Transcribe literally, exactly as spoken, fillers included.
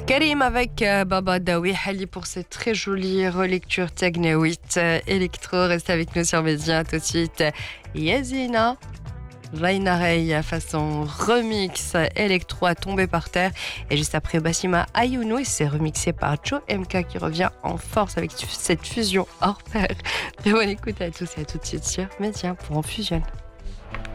Karim avec euh, Baba Dawi Hali pour cette très jolie relecture Tegnéwit euh, électro. Reste avec nous sur Média. Tout de suite, Yazina Rainarei façon remix électro à tomber par terre. Et juste après, Bassima Ayounou, et c'est remixé par Joe M K qui revient en force avec cette fusion hors pair. Très bonne écoute à tous et à tout de suite sur Média pour En Fusionne.